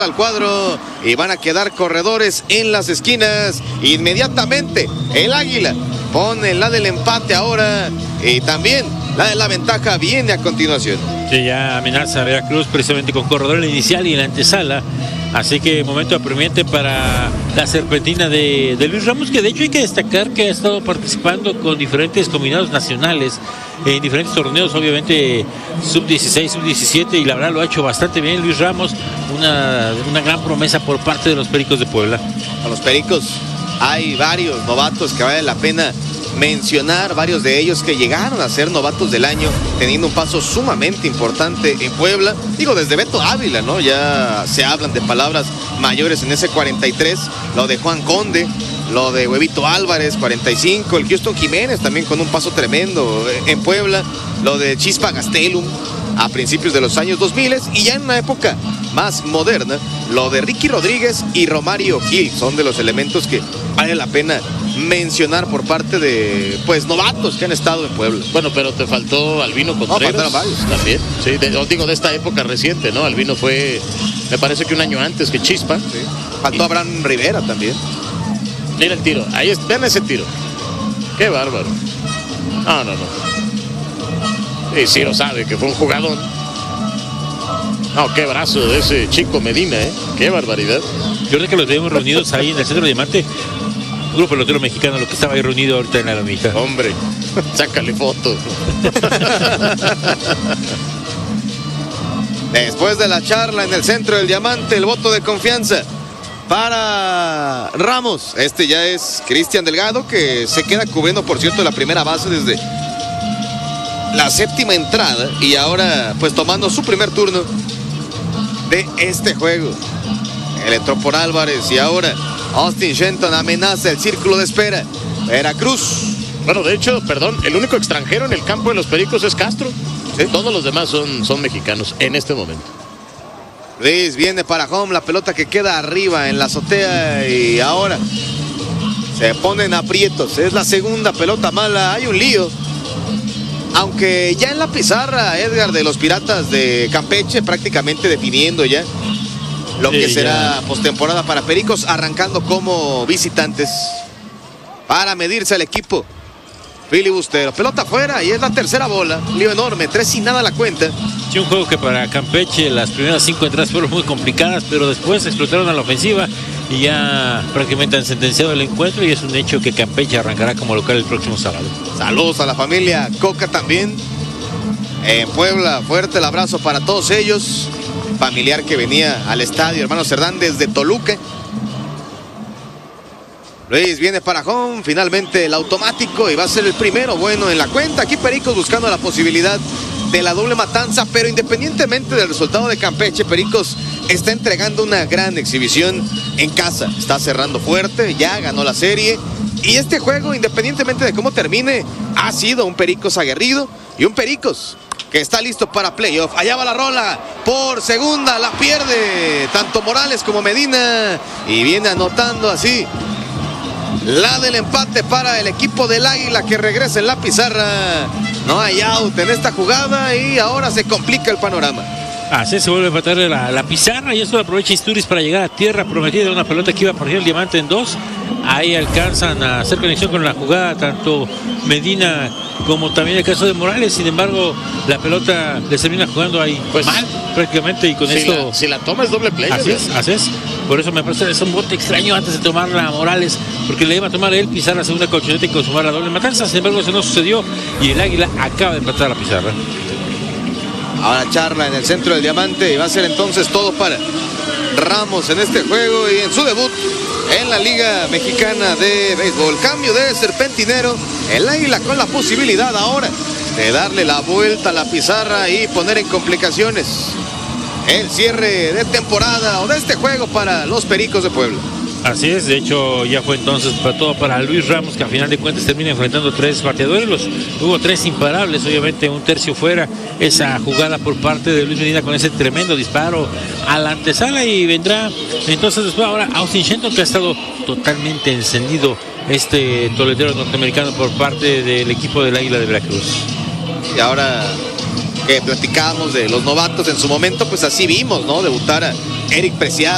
al cuadro y van a quedar corredores en las esquinas. Inmediatamente el Águila pone la del empate ahora y también la de la ventaja viene a continuación. Sí, ya amenaza a Veracruz precisamente con corredor en la inicial y en la antesala. Así que momento apremiante para la serpentina de Luis Ramos, que de hecho hay que destacar que ha estado participando con diferentes combinados nacionales en diferentes torneos, obviamente sub-16, sub-17, y la verdad lo ha hecho bastante bien Luis Ramos, una gran promesa por parte de los Pericos de Puebla. A los Pericos hay varios novatos que vale la pena mencionar, varios de ellos que llegaron a ser novatos del año, teniendo un paso sumamente importante en Puebla. Digo, desde Beto Ávila, ¿no? Ya se hablan de palabras mayores en ese 43, lo de Juan Conde, lo de Huevito Álvarez, 45, el Houston Jiménez también con un paso tremendo en Puebla, lo de Chispa Gastelum a principios de los años 2000 y ya en una época más moderna, lo de Ricky Rodríguez y Romario Gil son de los elementos que vale la pena mencionar por parte de, pues, novatos que han estado en Puebla. Bueno, pero te faltó Albino Contreras. No, faltaron varios. También, sí, de esta época reciente, ¿no? Albino fue, me parece que un año antes que Chispa. Sí. Faltó Abraham Rivera también. Mira el tiro, ahí vean ese tiro. Qué bárbaro. No. Sí, Ciro sabe que fue un jugador. No, qué brazo de ese chico Medina, qué barbaridad. Yo creo que los vemos reunidos ahí en el centro de Diamante. Grupo pelotero mexicano, lo que estaba ahí reunido ahorita en la lomita. Hombre, sácale foto. Después de la charla en el centro del Diamante, el voto de confianza para Ramos. Este ya es Cristian Delgado, que se queda cubriendo, por cierto, la primera base desde la séptima entrada y ahora pues tomando su primer turno de este juego. Él entró por Álvarez y ahora Austin Shenton amenaza el círculo de espera. Veracruz. Bueno, de hecho, el único extranjero en el campo de los Pericos es Castro. ¿Sí? Todos los demás son mexicanos en este momento. Luis viene para home, la pelota que queda arriba en la azotea y ahora se ponen aprietos. Es la segunda pelota mala, hay un lío. Aunque ya en la pizarra, Edgar, de los Piratas de Campeche, prácticamente definiendo ya lo que será postemporada para Pericos, arrancando como visitantes para medirse al equipo filibustero. Pelota afuera y es la tercera bola. Lío enorme, 3-0 la cuenta. Sí, un juego que para Campeche las primeras 5 entradas fueron muy complicadas, pero después explotaron a la ofensiva y ya prácticamente han sentenciado el encuentro, y es un hecho que Campeche arrancará como local el próximo sábado. Saludos a la familia Coca también en Puebla, fuerte el abrazo para todos ellos. Familiar que venía al estadio, hermano Cerdán, desde Toluca. Luis viene para home, finalmente el automático, y va a ser el primero bueno en la cuenta. Aquí Pericos buscando la posibilidad de la doble matanza, pero independientemente del resultado de Campeche, Pericos está entregando una gran exhibición en casa. Está cerrando fuerte, ya ganó la serie, y este juego, independientemente de cómo termine, ha sido un Pericos aguerrido y un Pericos que está listo para playoff. Allá va la rola por segunda, la pierde tanto Morales como Medina y viene anotando así la del empate para el equipo del Águila, que regresa en la pizarra. No hay out en esta jugada y ahora se complica el panorama. Así se vuelve a empatar la pizarra, y esto lo aprovecha Isturiz para llegar a tierra prometida de una pelota que iba a partir el Diamante en 2. Ahí alcanzan a hacer conexión con la jugada tanto Medina como también el caso de Morales. Sin embargo, la pelota les termina jugando ahí pues mal prácticamente, y con esto si la toma es doble play. Así es. Por eso me parece que es un bote extraño antes de tomarla a Morales, porque le iba a tomar él, pisar la segunda colchoneta y consumar la doble matanza. Sin embargo, eso no sucedió y el Águila acaba de empatar la pizarra. Ahora charla en el centro del Diamante y va a ser entonces todo para Ramos en este juego y en su debut en la Liga Mexicana de Béisbol. Cambio de serpentinero, el Águila con la posibilidad ahora de darle la vuelta a la pizarra y poner en complicaciones el cierre de temporada o de este juego para los Pericos de Puebla. Así es, de hecho ya fue entonces para todo para Luis Ramos, que a final de cuentas termina enfrentando 3 bateadores. Hubo 3 imparables, obviamente un tercio fuera. Esa jugada por parte de Luis Medina con ese tremendo disparo a la antesala, y vendrá entonces después ahora Austin Shenton, que ha estado totalmente encendido este toledero norteamericano por parte del equipo del Águila de Veracruz. Y ahora que platicábamos de los novatos en su momento, pues así vimos, ¿no? Debutar a Eric Preciado.